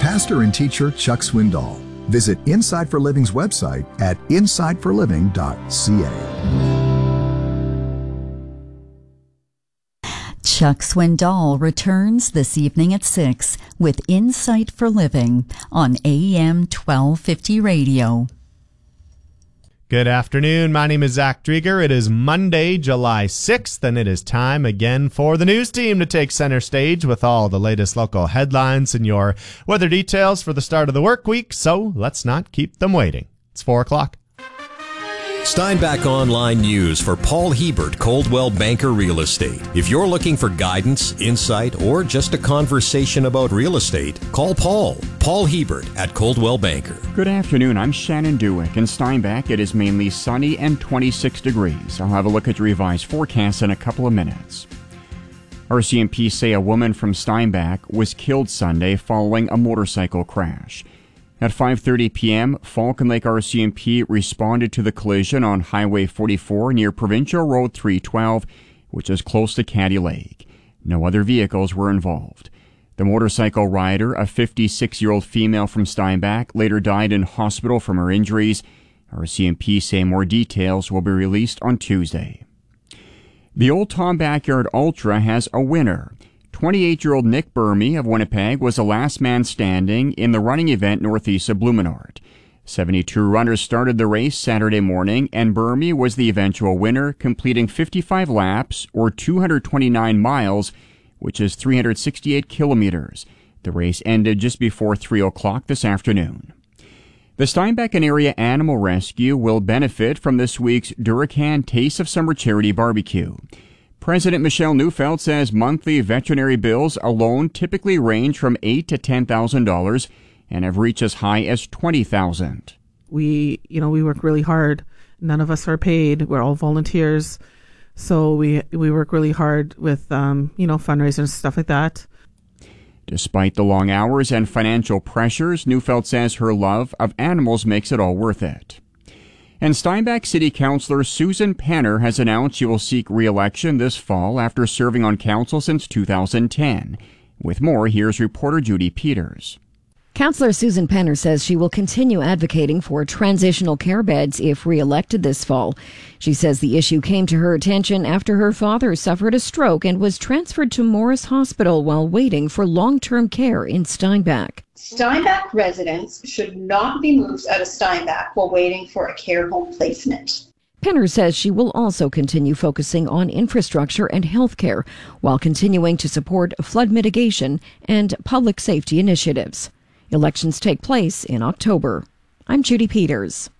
pastor and teacher Chuck Swindoll. Visit Insight for Living's website at insightforliving.ca. Chuck Swindoll returns this evening at 6 with Insight for Living on AM 1250 Radio. Good afternoon. My name is Zach Drieger. It is Monday, July 6th, and it is time again for the news team to take center stage with all the latest local headlines and your weather details for the start of the work week. So let's not keep them waiting. It's 4 o'clock. Steinbach Online News for Paul Hebert, Coldwell Banker Real Estate. If you're looking for guidance, insight, or just a conversation about real estate, call Paul Hebert at Coldwell Banker. Good afternoon. I'm Shannon Dewick. In Steinbach, it is mainly sunny and 26 degrees. I'll have a look at your revised forecast in a couple of minutes. RCMP say a woman from Steinbach was killed Sunday following a motorcycle crash. At 5:30 p.m., Falcon Lake RCMP responded to the collision on Highway 44 near Provincial Road 312, which is close to Caddy Lake. No other vehicles were involved. The motorcycle rider, a 56-year-old female from Steinbach, later died in hospital from her injuries. RCMP say more details will be released on Tuesday. The Old Tom Backyard Ultra has a winner. 28-year-old Nick Burmy of Winnipeg was the last man standing in the running event northeast of Blumenort. 72 runners started the race Saturday morning, and Burmy was the eventual winner, completing 55 laps, or 229 miles, which is 368 kilometers. The race ended just before 3 o'clock this afternoon. The Steinbach and Area Animal Rescue will benefit from this week's Duracan Taste of Summer charity barbecue. President Michelle Neufeld says monthly veterinary bills alone typically range from $8,000 to $10,000 and have reached as high as $20,000. We work really hard. None of us are paid. We're all volunteers. So we work really hard with, fundraisers and stuff like that. Despite the long hours and financial pressures, Neufeld says her love of animals makes it all worth it. And Steinbach City Councillor Susan Penner has announced she will seek re-election this fall after serving on council since 2010. With more, here's reporter Judy Peters. Councillor Susan Penner says she will continue advocating for transitional care beds if re-elected this fall. She says the issue came to her attention after her father suffered a stroke and was transferred to Morris Hospital while waiting for long-term care in Steinbach. Steinbach residents should not be moved out of Steinbach while waiting for a care home placement. Penner says she will also continue focusing on infrastructure and health care while continuing to support flood mitigation and public safety initiatives. Elections take place in October. I'm Judy Peters.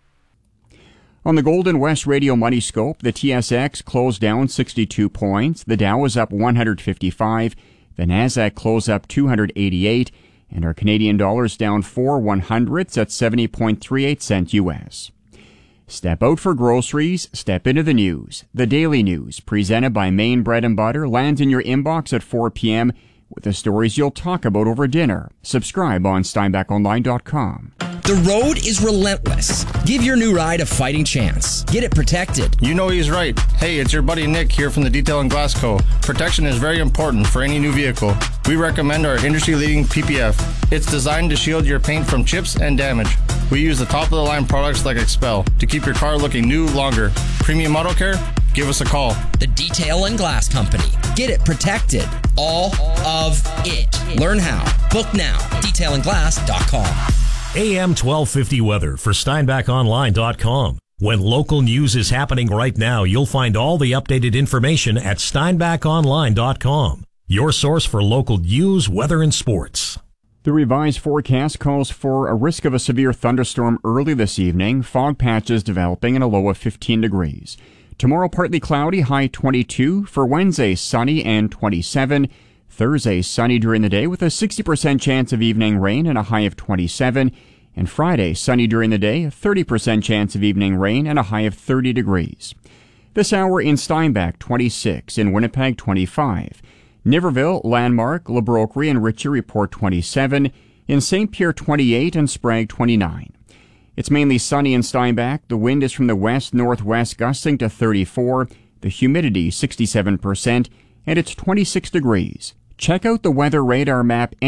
On the Golden West Radio Money Scope, the TSX closed down 62 points, the Dow was up 155, the Nasdaq closed up 288, and our Canadian dollar's down 4/100ths at 70.38 cents U.S. Step out for groceries, step into the news. The Daily News, presented by Maine Bread and Butter, lands in your inbox at 4 p.m. with the stories you'll talk about over dinner. Subscribe on SteinbachOnline.com. The road is relentless. Give your new ride a fighting chance. Get it protected. You know he's right. Hey, it's your buddy Nick here from the Detail and Glass Co. Protection is very important for any new vehicle. We recommend our industry-leading PPF. It's designed to shield your paint from chips and damage. We use the top-of-the-line products like Expel to keep your car looking new longer. Premium Auto Care? Give us a call. The Detail and Glass Company. Get it protected. All of it. Learn how. Book now. DetailandGlass.com. AM 1250 weather for SteinbachOnline.com. When local news is happening right now, you'll find all the updated information at SteinbachOnline.com. Your source for local news, weather, and sports. The revised forecast calls for a risk of a severe thunderstorm early this evening, fog patches developing and a low of 15 degrees. Tomorrow, partly cloudy, high 22. For Wednesday, sunny and 27. Thursday, sunny during the day with a 60% chance of evening rain and a high of 27. And Friday, sunny during the day, a 30% chance of evening rain and a high of 30 degrees. This hour in Steinbach, 26. In Winnipeg, 25. Niverville, Landmark, Labroquerie, and Ritchie report 27. In St. Pierre, 28. And Sprague, 29. It's mainly sunny in Steinbach. The wind is from the west-northwest, gusting to 34. The humidity, 67%. And it's 26 degrees. Check out the weather radar map